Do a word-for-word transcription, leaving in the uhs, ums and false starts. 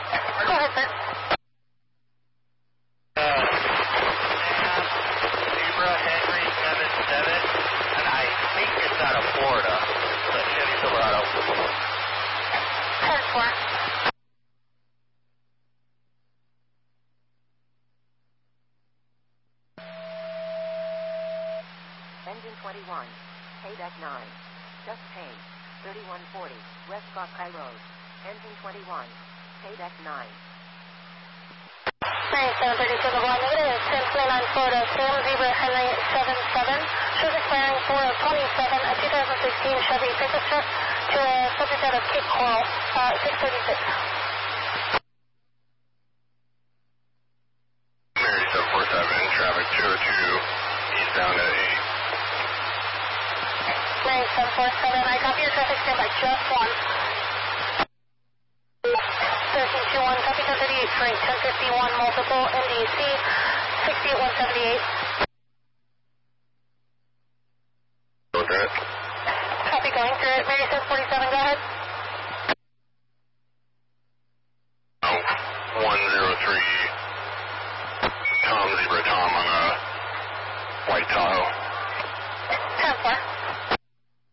Go ahead, sir. Uh, Zebra Henry seven seven, and I think it's out of Florida. It's a Chevy Silverado. ten four. Engine twenty-one, Payback nine, just changed, thirty-one forty, West Buckeye Road. Engine twenty-one, Payback nine. ninety-seven thirty-seven, one negative, ten twenty-nine Florida, Sam Zebra Henry seven seven, shows expiring four of twenty-seven, a two thousand sixteen Chevy pickup truck to a subject out of Cape Coral, uh, six thirty-six. Mary seven four seven, traffic two oh two, eastbound at eight. Mary seven four seven, I copy your traffic stand by just one. thirteen two one, copy ten thirty-eight, freight, ten fifty-one, multiple, N D C, sixty-eight one seventy-eight. Go through it. Copy going through it, Mary seven forty-seven, go ahead. Oh, one zero three, Tom Zebra Tom on a white Tahoe.